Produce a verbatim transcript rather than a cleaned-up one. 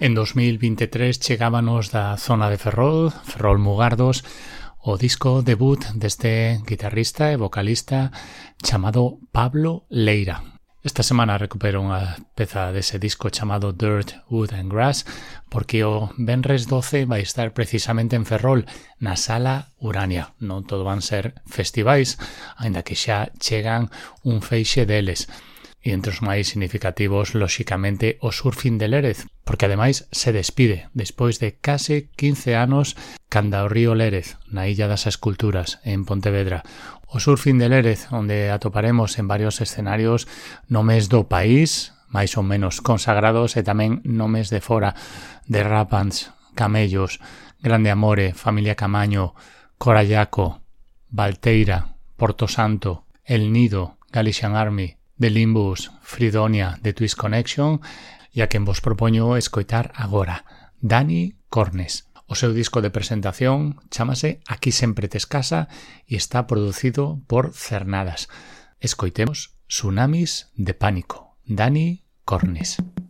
En dos mil veintitrés chegábanos da zona de Ferrol, Ferrol Mugardos, o disco debut deste guitarrista e vocalista chamado Pablo Leira. Esta semana recupero unha peza dese disco chamado Dirt, Wood and Grass, porque o venres doce vai estar precisamente en Ferrol, na Sala Urania. Non todo van ser festivais, aínda que xa chegan un feixe deles. E entre os máis significativos, lóxicamente, o Surfing de Lérez, porque ademais se despide despois de case quince anos canda o río Lérez, na Illa das Esculturas, en Pontevedra. O Surfing de Lérez, onde atoparemos en varios escenarios nomes do país, máis ou menos consagrados, e tamén nomes de fora, de Rapans, Camellos, Grande Amore, Familia Camaño, Corallaco, Valteira, Porto Santo, El Nido, Galician Army, The Limbus, Fridonia, The Twist Connection, e a quen vos propoño escoitar agora, Dani Cornes. O seu disco de presentación chámase Aquí sempre tes casa e está producido por Cernadas. Escoitemos Tsunamis de Pánico, Dani Cornes.